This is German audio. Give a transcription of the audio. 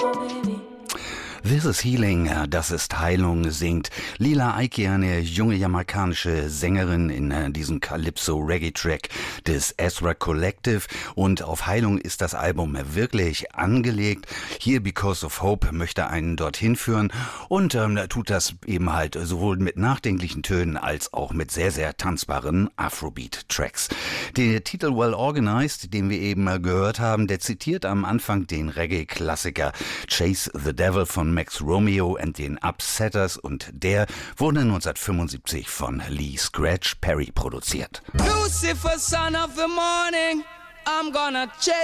This is Healing, das ist Heilung, singt Lila Ike, eine junge jamaikanische Sängerin in diesem Calypso-Reggae-Track des Ezra Collective, und auf Heilung ist das Album wirklich angelegt. Hier Because of Hope möchte einen dorthin führen und tut das eben halt sowohl mit nachdenklichen Tönen als auch mit sehr, sehr tanzbaren Afrobeat-Tracks. Der Titel Well Organized, den wir eben gehört haben, der zitiert am Anfang den Reggae-Klassiker Chase the Devil von Max Romeo and den Upsetters, und der wurde 1975 von Lee Scratch Perry produziert. Lucifer, son of the morning, I'm gonna chase